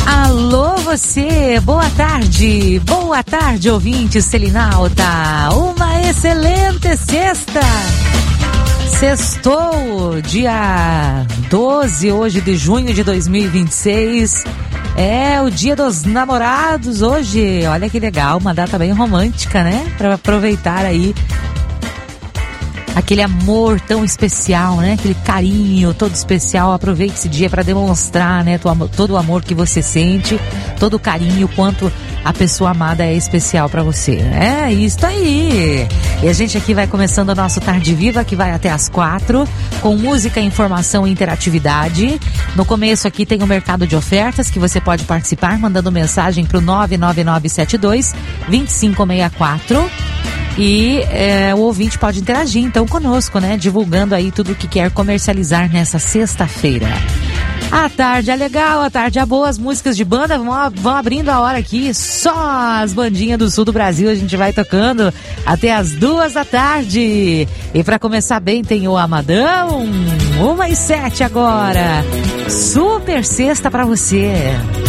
Alô você, boa tarde ouvinte Selinalta, uma excelente sexta, sextou, dia 12 hoje de junho de 2026, é o dia dos namorados hoje, olha que legal, uma data bem romântica, né, para aproveitar aí aquele amor tão especial, né? Aquele carinho todo especial. Aproveite esse dia para demonstrar, né? Todo o amor que você sente, todo o carinho, quanto a pessoa amada é especial para você. É isso aí. E a gente aqui vai começando o nosso Tarde Viva, que vai até às 4, com música, informação e interatividade. No começo aqui tem o mercado de ofertas, que você pode participar mandando mensagem pro 99972-2564. E o ouvinte pode interagir então conosco, né? Divulgando aí tudo o que quer comercializar nessa sexta-feira. A tarde é legal, a tarde é boa, as músicas de banda vão abrindo a hora aqui. Só as bandinhas do sul do Brasil a gente vai tocando até as 2 da tarde. E para começar bem tem o Amadão, 1h07 agora. Super sexta pra você.